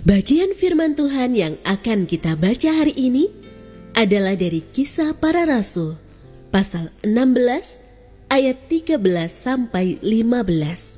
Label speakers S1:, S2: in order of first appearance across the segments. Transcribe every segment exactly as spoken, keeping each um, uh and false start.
S1: Bagian firman Tuhan yang akan kita baca hari ini adalah dari Kisah Para Rasul, pasal enam belas ayat tiga belas sampai lima belas.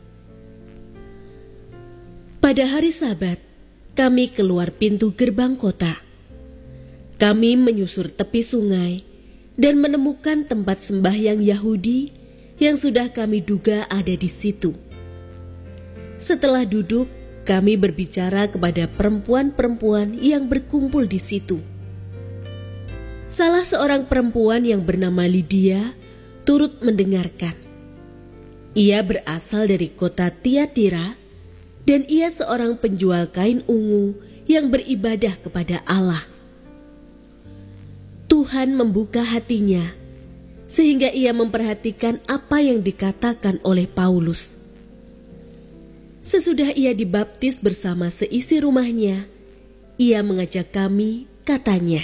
S1: Pada hari Sabat, kami keluar pintu gerbang kota. Kami menyusur tepi sungai dan menemukan tempat sembahyang Yahudi yang sudah kami duga ada di situ. Setelah duduk, kami berbicara kepada perempuan-perempuan yang berkumpul di situ. Salah seorang perempuan yang bernama Lydia turut mendengarkan. Ia berasal dari kota Tiatira dan ia seorang penjual kain ungu yang beribadah kepada Allah. Tuhan membuka hatinya sehingga ia memperhatikan apa yang dikatakan oleh Paulus. Sesudah ia dibaptis bersama seisi rumahnya, ia mengajak kami, katanya,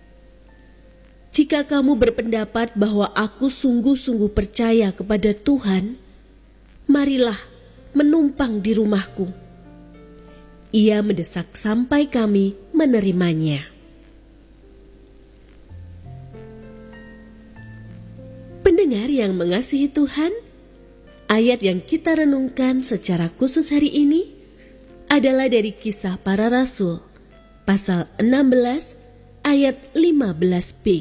S1: "Jika kamu berpendapat bahwa aku sungguh-sungguh percaya kepada Tuhan, marilah menumpang di rumahku." Ia mendesak sampai kami menerimanya. Pendengar yang mengasihi Tuhan, ayat yang kita renungkan secara khusus hari ini adalah dari Kisah Para Rasul, pasal enam belas ayat lima belas b.